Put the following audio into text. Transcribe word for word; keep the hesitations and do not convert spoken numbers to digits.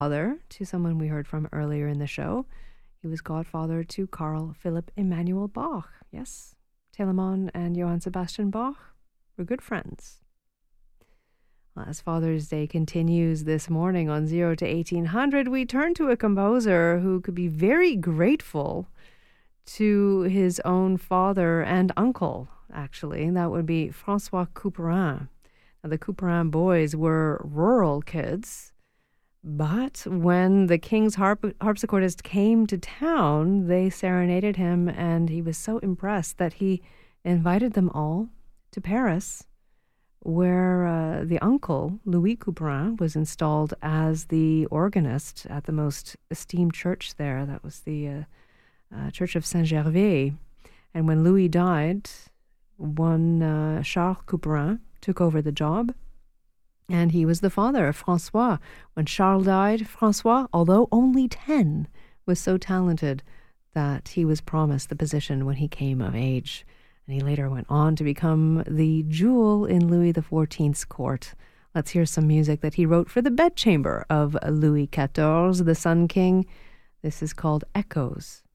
Father to someone we heard from earlier in the show. He was godfather to Carl Philipp Emanuel Bach. Yes, Telemann and Johann Sebastian Bach were good friends. Well, as Father's Day continues this morning on zero to eighteen hundred, we turn to a composer who could be very grateful to his own father and uncle, actually. That would be Francois Couperin. Now, the Couperin boys were rural kids, but when the king's harp- harpsichordist came to town, they serenaded him, and he was so impressed that he invited them all to Paris, where uh, the uncle, Louis Couperin, was installed as the organist at the most esteemed church there. That was the uh, uh, Church of Saint-Gervais. And when Louis died, one uh, Charles Couperin took over the job, and he was the father of Francois. When Charles died, Francois, although only ten, was so talented that he was promised the position when he came of age. And he later went on to become the jewel in Louis the fourteenth's court. Let's hear some music that he wrote for the bedchamber of Louis the fourteenth, the Sun King. This is called Echoes.